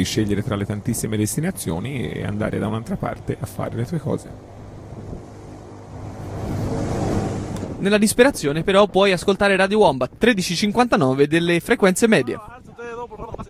Scegliere tra le tantissime destinazioni e andare da un'altra parte a fare le tue cose. Nella disperazione però puoi ascoltare Radio Wombat 1359 delle frequenze medie.